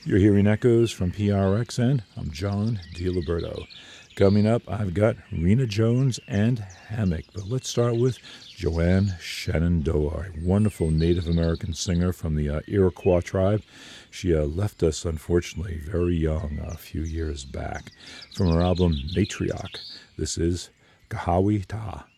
You're hearing echoes from PRXN. I'm John DiLiberto. Coming up, I've got Rena Jones and Hammock. But let's start with Joanne Shenandoah, a wonderful Native American singer from the Iroquois tribe. She left us, unfortunately, very young a few years back. From her album Matriarch, this is Kahawi Taha.